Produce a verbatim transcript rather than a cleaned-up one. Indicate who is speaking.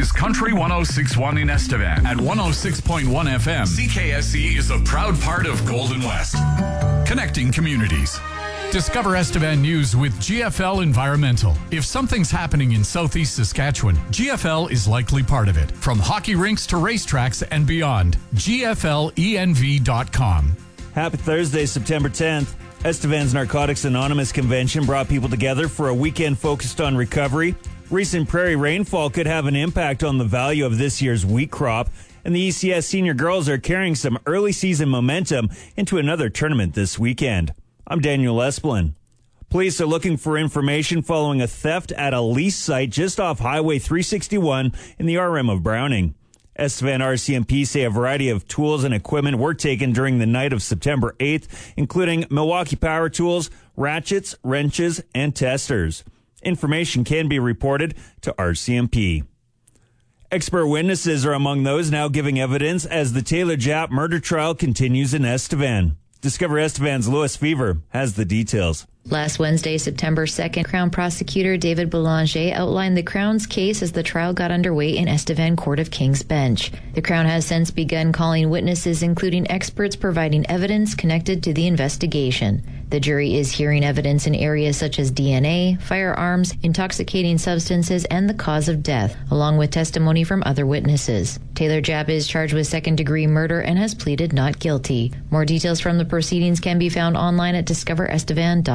Speaker 1: is Country one oh six point one in Estevan. At one oh six point one F M, C K S E is a proud part of Golden West. Connecting communities. Discover Estevan News with G F L Environmental. If something's happening in southeast Saskatchewan, G F L is likely part of it. From hockey rinks to racetracks and beyond. G F L E N V dot com.
Speaker 2: Happy Thursday, September tenth. Estevan's Narcotics Anonymous Convention brought people together for a weekend focused on recovery. Recent prairie rainfall could have an impact on the value of this year's wheat crop, and the E C S senior girls are carrying some early season momentum into another tournament this weekend. I'm Daniel Esplin. Police are looking for information following a theft at a lease site just off Highway three sixty-one in the R M of Browning. Estevan R C M P say a variety of tools and equipment were taken during the night of September eighth, including Milwaukee power tools, ratchets, wrenches, and testers. Information can be reported to R C M P. Expert witnesses are among those now giving evidence as the Taylor Japp murder trial continues in Estevan. Discover Estevan's Louis Fever has the details.
Speaker 3: Last Wednesday, September second, Crown Prosecutor David Boulanger outlined the Crown's case as the trial got underway in Estevan Court of King's Bench. The Crown has since begun calling witnesses, including experts providing evidence connected to the investigation. The jury is hearing evidence in areas such as D N A, firearms, intoxicating substances, and the cause of death, along with testimony from other witnesses. Taylor Japp is charged with second-degree murder and has pleaded not guilty. More details from the proceedings can be found online at discover estevan dot com.